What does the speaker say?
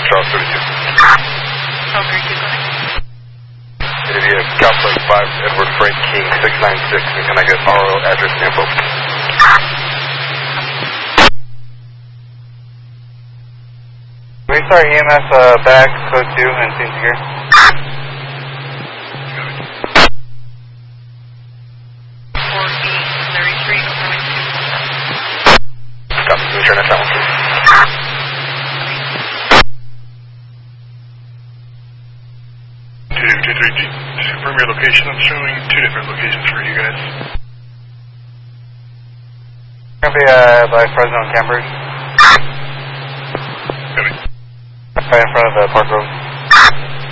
Charles 32. Charles 32, go ahead. It'll be a Cowflight 5, Edward Frank King 696, and can I get RO address and info? Restart EMS back, code 2, and seems here. Copy, can we turn that one, please? Just confirm your location. I'm showing 2 different locations for you guys. Gonna be by Fresno and Cambridge. Copy. Right in front of the Park Road.